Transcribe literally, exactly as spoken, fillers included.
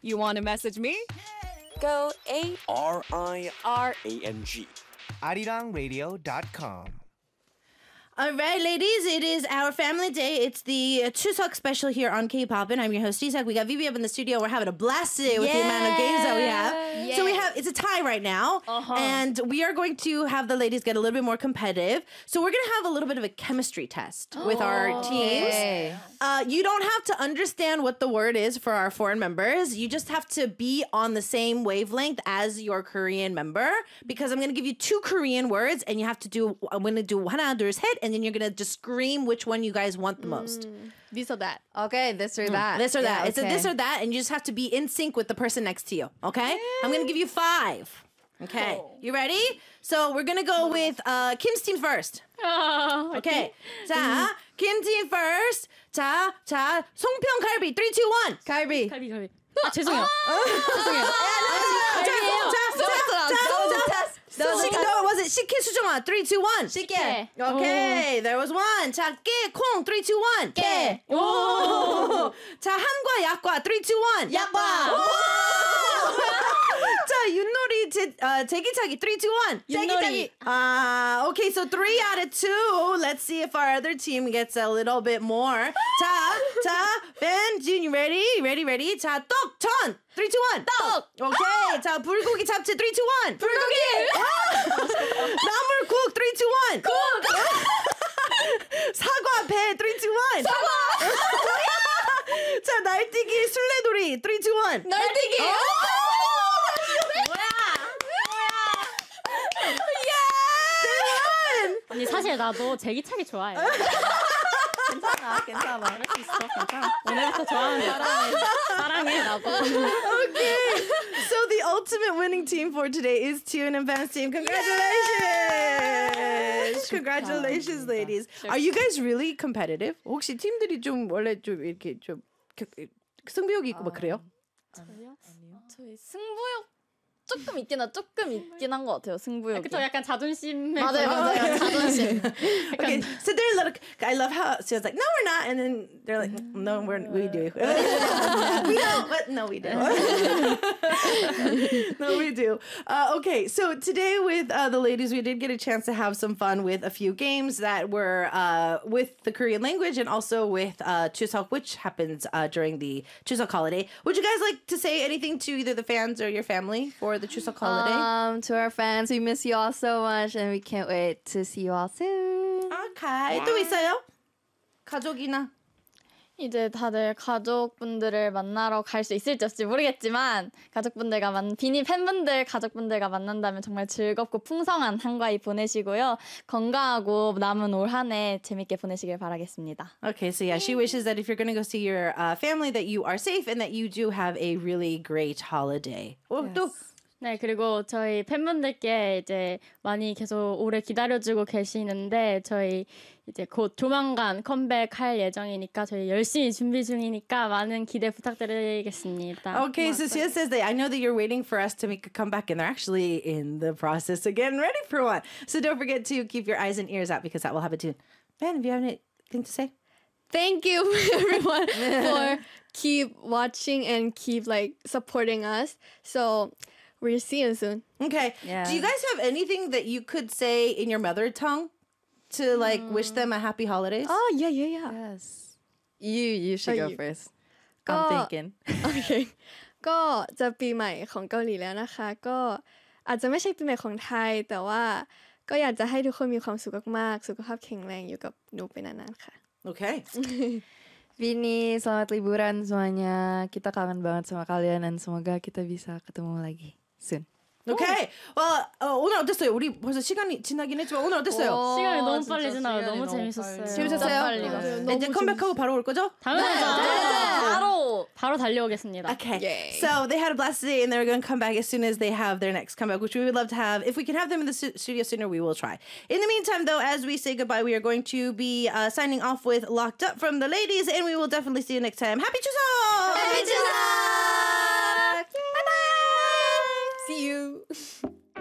You want to message me? Go A R I R A N G. arirang radio dot com. All right, ladies, it is our family day. It's the uh, Chuseok special here on K-Pop, and I'm your host, Isak. We got Vivi up in the studio. We're having a blast today with the amount of games that we have. So we have, it's a tie right now, Uh-huh. and we are going to have the ladies get a little bit more competitive. So we're going to have a little bit of a chemistry test with our teams. Uh, you don't have to understand what the word is for our foreign members. You just have to be on the same wavelength as your Korean member, because I'm going to give you two Korean words, and you have to do, I'm going to do 하나, 둘, 셋, and then you're going to just scream which one you guys want the most. This or that. Okay, this or that. This or that. Yeah, It's a okay. this or that, and you just have to be in sync with the person next to you, okay? I'm going to give you five. Okay, you ready? So we're going to go with uh, Kim's team first. Okay. 자, Kim team first. 자, 자, 송평 갈비. three, two, one. 갈비. 갈비 갈비. 아 죄송해요. 죄송해요. 자, 자, 자, 자, 자, 시- no, was it 식혜 수정아? three, two, one. 식혜. Okay, there was one. 자, 깨, 콩. three, two, one. 깨. 오. 자, 함과 약과. three, two, one. 약과. 자, 윷놀이 제, uh, 제기차기. three, two, one. 윷놀이. Uh, okay, so three out of two. Let's see if our other team gets a little bit more. 자, 자, Ben, Jun, you ready? Ready, ready? 자, 떡, 전. three, two, one. 떡. Okay, 자, 불고기 잡채. three, two, one. 불고기. 나물국. three, two, one. 국. 사과 배. three, two, one. 사과. 자, 날뛰기 술래돌이. three, two, one. 날뛰기. 언니 사실 나도 제기차기 좋아해. 괜찮아, 괜찮아. 할 수 있어, 괜찮아. 오늘부터 좋아하는 사람이 사랑해 나도. Okay. So the ultimate winning team for today is Tune and Ben's team. Congratulations. Congratulations, ladies. Are you guys really competitive? 혹시 팀들이 좀 원래 좀 이렇게 좀 승부욕이 있고 막 그래요? 저희요? 저희 승부욕 조금 있긴 하 조금 있긴 한 것 같아요. 승부욕이. 그쵸, 약간 자존심에. 맞아요, 맞아요. 자존심. Okay, so they're little. I love how she was like, "No, we're not," and then they're like, "No, we're we do." We don't, but no, we do. No, we do. Uh, okay, so today with uh, the ladies, we did get a chance to have some fun with a few games that were uh, with the Korean language and also with uh, Chuseok, which happens uh, during the Chuseok holiday. Would you guys like to say anything to either the fans or your family for the Chuseok holiday? Um, to our fans, we miss you all so much, and we can't wait to see you all soon. Okay, 또 있어요? 가족이나? 이제 다들 가족분들을 만나러 갈 수 있을지 없을지 모르겠지만 가족분들과 만 비니 팬분들 가족분들과 만난다면 정말 즐겁고 풍성한 한가위 보내시고요. 건강하고 남은 올 한 해 재밌게 보내시길 바라겠습니다. Okay, so yeah, she wishes that if you're going to go see your uh, family, that you are safe and that you do have a really great holiday. 어, 또 네, 그리고 저희 팬분들께 이제 많이 계속 오래 기다려주고 계시는데 저희 이제 곧 조만간 컴백할 예정이니까 저희 열심히 준비 중이니까 많은 기대 부탁드리겠습니다. Okay, so Sia says that I know that you're waiting for us to make a comeback, and they're actually in the process of getting ready for one. So don't forget to keep your eyes and ears out because that will happen too. Ben, have you have anything to say? Thank you everyone for keep watching and keep like supporting us. So we'll see you soon. Okay. Yeah. Do you guys have anything that you could say in your mother tongue to like wish them a happy holidays? Oh yeah, yeah, yeah. Yes. You you should Oh, go you- first. ก็ I'm thinking. โอเค ก็จะปีใหม่ของเกาหลีแล้วนะคะ ก็อาจจะไม่ใช่ปีใหม่ของไทย แต่ว่าก็อยากจะให้ทุกคนมีความสุขมากๆสุขภาพแข็งแรงอยู่กับหนูไปนานๆค่ะ Okay. Vini, selamat liburan semuanya. Kita kangen banget sama kalian dan semoga kita bisa ketemu lagi soon. Okay. Well, 어, 오늘 어땠어요? 우리 벌써 시간이 지나긴 했지만 오늘 어땠어요? 시간이 너무 빨리 지나요. 너무 재밌었어요. 재밌었어요? 빨리 갔어요. 이제 컴백하고 바로 올 거죠? 당연하죠. 바로 바로 달려오겠습니다. Okay. So they had a blast today and they're going to come back as soon as they have their next comeback, which we would love to have. If we can have them in the stu- studio sooner, we will try. In the meantime, though, as we say goodbye, we are going to be uh, signing off with Locked Up from the ladies, and we will definitely see you next time. Happy Chuseok! Happy Chuseok! See you.